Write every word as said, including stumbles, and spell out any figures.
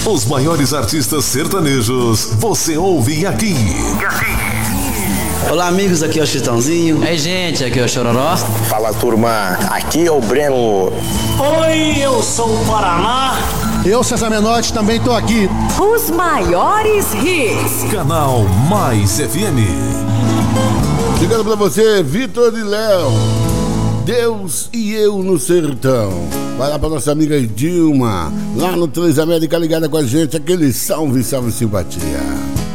Os maiores artistas sertanejos, você ouve aqui. Olá, amigos, aqui é o Chitãozinho. Ei, gente, aqui é o Chororó. Fala, turma, aqui é o Breno. Oi, eu sou o Paraná. Eu, César Menotti, também tô aqui. Os maiores hits. Canal Mais F M. Chegando pra você, Vitor e Léo. Deus e eu no sertão. Vai lá pra nossa amiga Dilma, lá no Transamérica, ligada com a gente. Aquele salve, salve, simpatia.